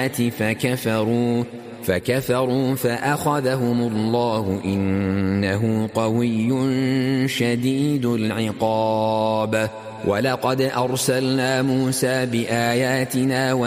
الآيات فكفروا فأخذهم الله إنه قوي شديد العقاب ولقد أرسلنا موسى بآياتنا